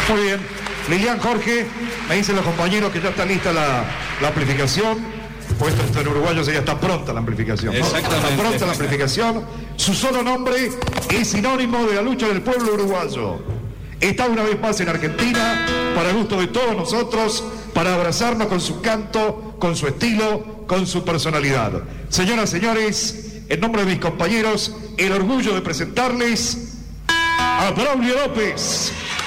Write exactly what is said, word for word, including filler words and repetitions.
Muy bien. Lilian, Jorge, me dicen los compañeros que ya está lista la, la amplificación. Pues esto en uruguayo ya está pronta la amplificación, ¿no? Exactamente. Está pronta la amplificación. Su solo nombre es sinónimo de la lucha del pueblo uruguayo. Está una vez más en Argentina, para gusto de todos nosotros, para abrazarnos con su canto, con su estilo, con su personalidad. Señoras, señores, en nombre de mis compañeros, el orgullo de presentarles a Braulio López.